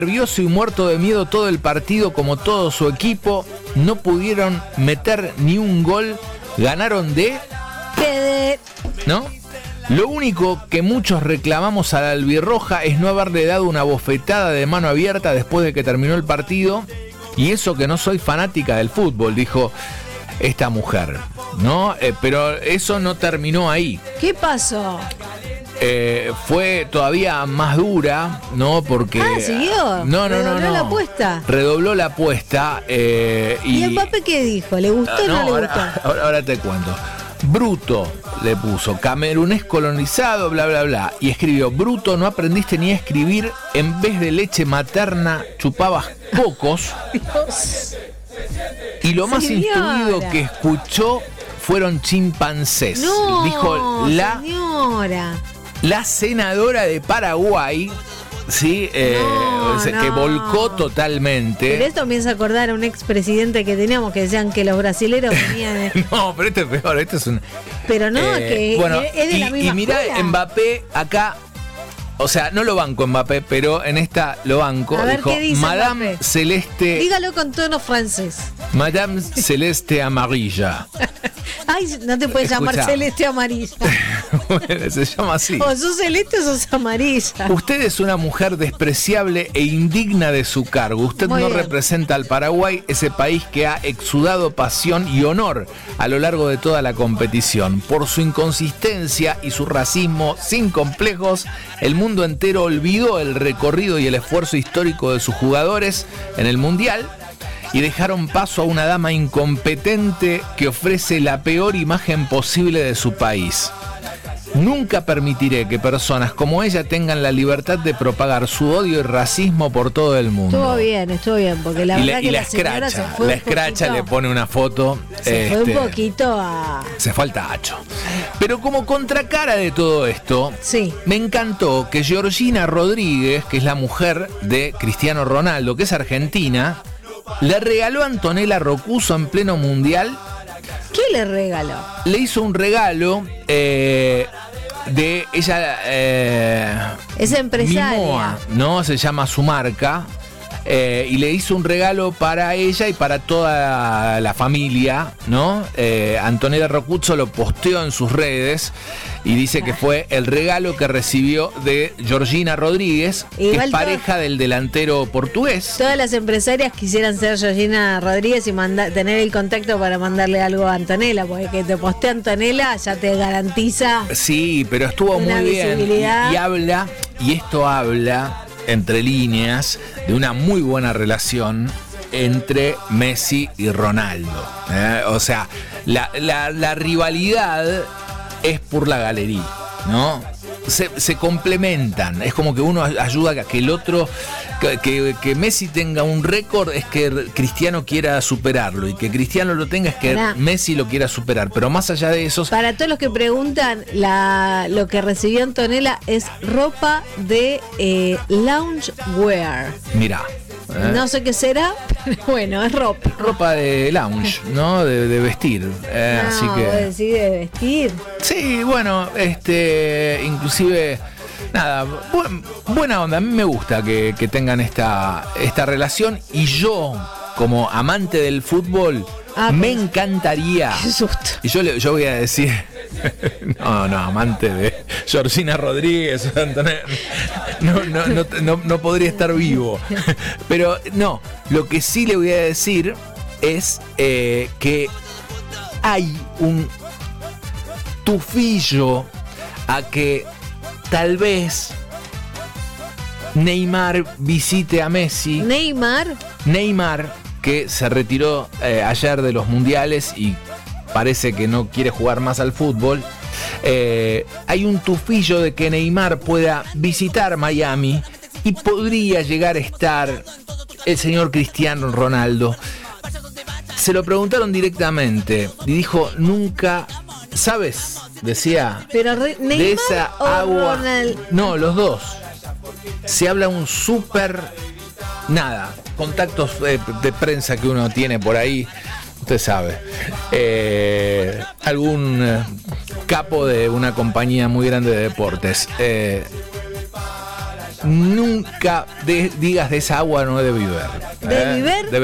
Nervioso y muerto de miedo todo el partido, como todo su equipo, no pudieron meter ni un gol, ganaron ¿no? Lo único que muchos reclamamos a la albirroja es no haberle dado una bofetada de mano abierta después de que terminó el partido, y eso que no soy fanática del fútbol, dijo esta mujer, ¿no? Pero eso no terminó ahí. ¿Qué pasó? Fue todavía más dura, ¿no? Porque... ¿siguió? No. ¿Redobló la apuesta? Redobló la apuesta. ¿Y Mbappé qué dijo? ¿Le gustó o no le gustó? Ahora te cuento. Bruto le puso, camerunés colonizado, bla, bla, bla. Y escribió, bruto, no aprendiste ni a escribir, en vez de leche materna chupabas cocos. Dios. Y lo más instruido que escuchó fueron chimpancés. No, dijo la senadora de Paraguay, ¿sí? Que volcó totalmente. Pero esto me hace acordar a un expresidente que teníamos que decían que los brasileros venían No, pero este es peor, este es un... Pero no, que bueno, es de la misma y mirá, escuela. Mbappé acá, o sea, no lo banco Mbappé, pero en esta lo banco. A ver, dijo, ¿qué dice Madame Mbappé? Celeste... Dígalo con tono francés. Madame Celeste Amarilla. Ay, no te puedes llamar Escuchá. celeste amarilla. Bueno, se llama así. O sos celeste o sos amarilla. Usted es una mujer despreciable e indigna de su cargo. Usted Muy no bien. representa al Paraguay, ese país que ha exudado pasión y honor a lo largo de toda la competición. Por su inconsistencia y su racismo sin complejos, el mundo entero olvidó el recorrido y el esfuerzo histórico de sus jugadores en el Mundial y dejaron paso a una dama incompetente que ofrece la peor imagen posible de su país. Nunca permitiré que personas como ella tengan la libertad de propagar su odio y racismo por todo el mundo. Estuvo bien, porque la verdad que la la señora se fue la un escracha poquito, le pone una foto. se fue un poquito a... Se fue al tacho. Pero como contracara de todo esto, Sí. me encantó que Georgina Rodríguez, que es la mujer de Cristiano Ronaldo, que es argentina, le regaló a Antonella Roccuzzo en pleno mundial. ¿Qué le regaló? Le hizo un regalo de ella. Es empresaria. Mimoa, ¿no? Se llama su marca. Y le hizo un regalo para ella y para toda la familia, ¿no? Antonella Roccuzzo lo posteó en sus redes y dice que fue el regalo que recibió de Georgina Rodríguez, que es pareja del delantero portugués. Todas las empresarias quisieran ser Georgina Rodríguez y tener el contacto para mandarle algo a Antonella, porque que te postee Antonella ya te garantiza. Sí, pero estuvo una muy bien. visibilidad. Y esto habla, entre líneas, de una muy buena relación entre Messi y Ronaldo. O sea, la rivalidad es por la galería, ¿no? Se complementan. Es como que uno ayuda a que el otro, que Messi tenga un récord, es que Cristiano quiera superarlo, y que Cristiano lo tenga, es que Messi lo quiera superar. Pero más allá de eso... Para todos los que preguntan, lo que recibió Antonella es ropa de loungewear. Mirá. No sé qué será, pero bueno, es ropa. Ropa de lounge, ¿no? De vestir. Así que... ¿Vos decís de vestir? Sí, bueno, inclusive, nada, buena onda. A mí me gusta que tengan esta relación, y yo, como amante del fútbol, me encantaría. Qué susto. Y yo voy a decir, no, amante de Georgina Rodríguez, no podría estar vivo. Pero no, lo que sí le voy a decir es que hay un tufillo a que tal vez Neymar visite a Messi. Neymar, que se retiró ayer de los mundiales y parece que no quiere jugar más al fútbol. Hay un tufillo de que Neymar pueda visitar Miami y podría llegar a estar el señor Cristiano Ronaldo. Se lo preguntaron directamente y dijo, nunca, ¿sabes? Decía, pero Neymar de esa agua. No, los dos. Se habla un súper... Nada, contactos de prensa que uno tiene por ahí, usted sabe. Algún capo de una compañía muy grande de deportes. nunca digas de esa agua no he de beber. ¿De beber?